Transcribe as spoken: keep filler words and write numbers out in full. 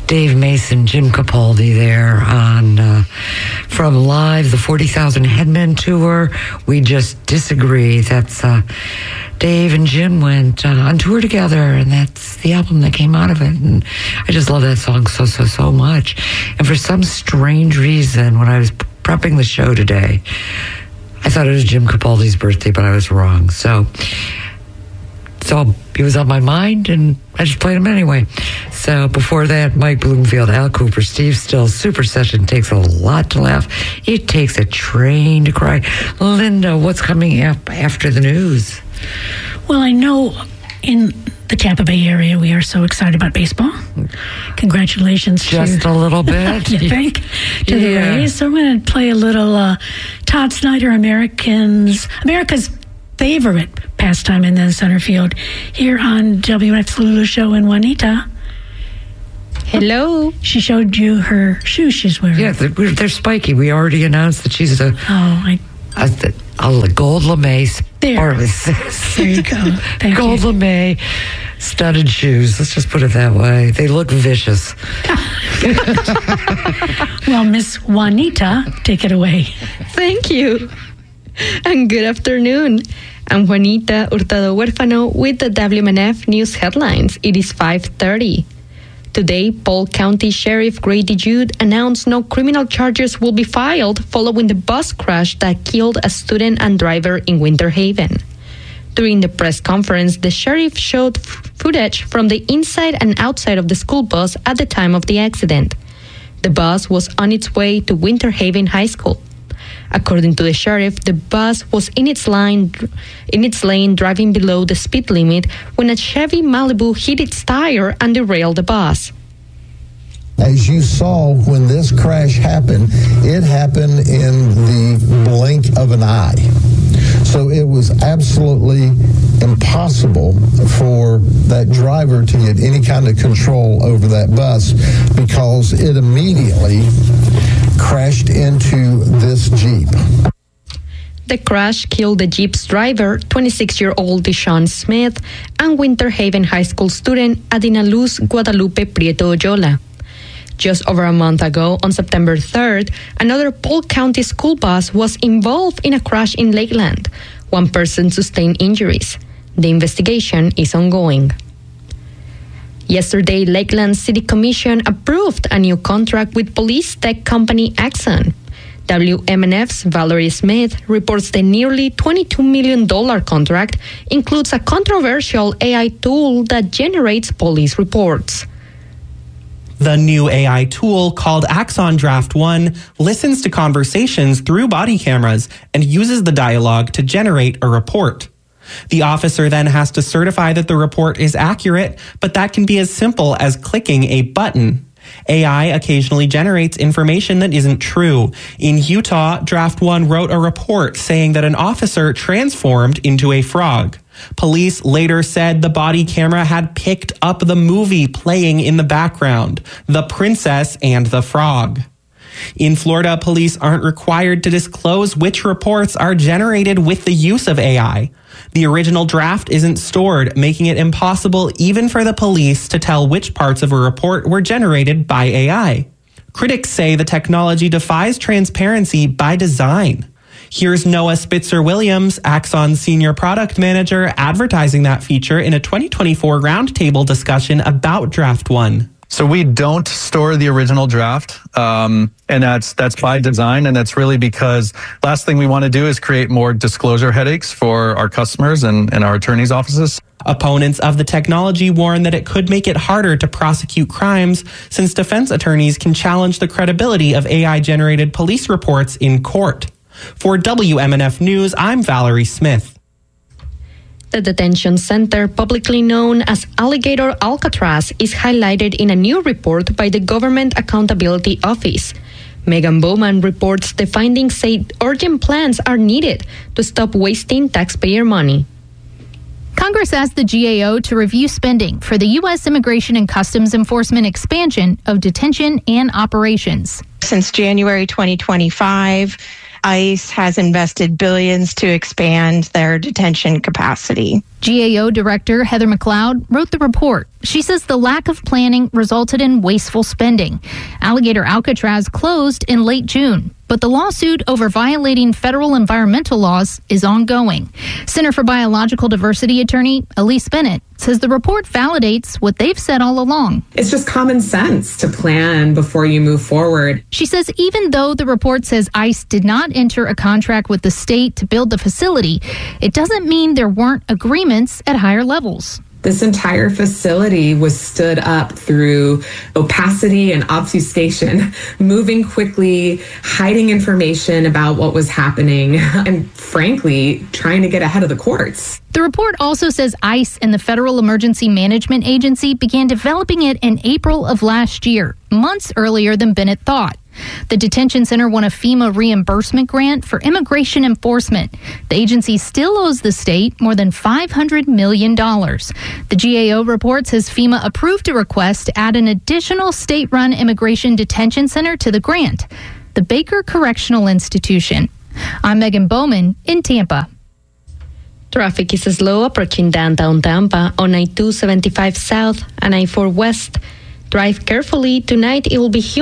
Dave Mason, Jim Capaldi there on uh, from Live, the forty thousand Headmen Tour. We Just Disagree. That's uh, Dave and Jim went uh, on tour together, and that's the album that came out of it. And I just love that song so, so, so much. And for some strange reason, when I was prepping the show today, I thought it was Jim Capaldi's birthday, but I was wrong. So, so he was on my mind, and I just played him anyway. So before that, Mike Bloomfield, Al Cooper, Steve Still, Super Session. Takes a lot to laugh. It takes a train to cry. Linda, what's coming up after the news? Well, I know in the Tampa Bay area, we are so excited about baseball. Congratulations. Just to, a little bit? You think? To yeah. the Rays. So I'm going to play a little uh, Todd Snyder, Americans, America's favorite pastime in the center field here on W X Lulu Show in Juanita. Hello. She showed you her shoes she's wearing. Yeah, they're, they're spiky. We already announced that she's a, oh, I, a, a, a gold lame. There. There you go. Thank gold you. lame studded shoes. Let's just put it that way. They look vicious. Well, Miss Juanita, take it away. Thank you. And good afternoon. I'm Juanita Hurtado Huérfano with the W M N F News headlines. It is five thirty. Today, Polk County Sheriff Grady Judd announced no criminal charges will be filed following the bus crash that killed a student and driver in Winter Haven. During the press conference, the sheriff showed f- footage from the inside and outside of the school bus at the time of the accident. The bus was on its way to Winter Haven High School. According to the sheriff, the bus was in its line, in its lane driving below the speed limit when a Chevy Malibu hit its tire and derailed the bus. As you saw when this crash happened, it happened in the blink of an eye. So it was absolutely impossible for that driver to get any kind of control over that bus because it immediately crashed into this Jeep. The crash killed the Jeep's driver, twenty-six-year-old Deshaun Smith, and Winter Haven High School student Adina Luz Guadalupe Prieto Oyola. Just over a month ago, on September third, another Polk County school bus was involved in a crash in Lakeland. One person sustained injuries. The investigation is ongoing. Yesterday, Lakeland City Commission approved a new contract with police tech company Axon. W M N F's Valerie Smith reports the nearly twenty-two million dollars contract includes a controversial A I tool that generates police reports. The new A I tool, called Axon Draft One, listens to conversations through body cameras and uses the dialogue to generate a report. The officer then has to certify that the report is accurate, but that can be as simple as clicking a button. A I occasionally generates information that isn't true. In Utah, Draft One wrote a report saying that an officer transformed into a frog. Police later said the body camera had picked up the movie playing in the background, The Princess and the Frog. In Florida, police aren't required to disclose which reports are generated with the use of A I. The original draft isn't stored, making it impossible even for the police to tell which parts of a report were generated by A I. Critics say the technology defies transparency by design. Here's Noah Spitzer-Williams, Axon's senior product manager, advertising that feature in a twenty twenty-four roundtable discussion about Draft One. So we don't store the original draft, um, and that's that's by design, and that's really because last thing we want to do is create more disclosure headaches for our customers and, and our attorneys' offices. Opponents of the technology warn that it could make it harder to prosecute crimes, since defense attorneys can challenge the credibility of A I-generated police reports in court. For W M N F News, I'm Valerie Smith. The detention center, publicly known as Alligator Alcatraz, is highlighted in a new report by the Government Accountability Office. Megan Bowman reports the findings say urgent plans are needed to stop wasting taxpayer money. Congress asked the G A O to review spending for the U S Immigration and Customs Enforcement expansion of detention and operations. Since January twenty twenty-five, ICE has invested billions to expand their detention capacity. G A O Director Heather McLeod wrote the report. She says the lack of planning resulted in wasteful spending. Alligator Alcatraz closed in late June, but the lawsuit over violating federal environmental laws is ongoing. Center for Biological Diversity attorney Elise Bennett says the report validates what they've said all along. It's just common sense to plan before you move forward. She says even though the report says ICE did not enter a contract with the state to build the facility, it doesn't mean there weren't agreements at higher levels. This entire facility was stood up through opacity and obfuscation, moving quickly, hiding information about what was happening, and frankly, trying to get ahead of the courts. The report also says ICE and the Federal Emergency Management Agency began developing it in April of last year, months earlier than Bennett thought. The detention center won a FEMA reimbursement grant for immigration enforcement. The agency still owes the state more than five hundred million dollars. The G A O report says FEMA approved a request to add an additional state-run immigration detention center to the grant, the Baker Correctional Institution. I'm Megan Bowman in Tampa. Traffic is slow approaching downtown Tampa on I two seventy-five South and I four West. Drive carefully. Tonight it will be humid.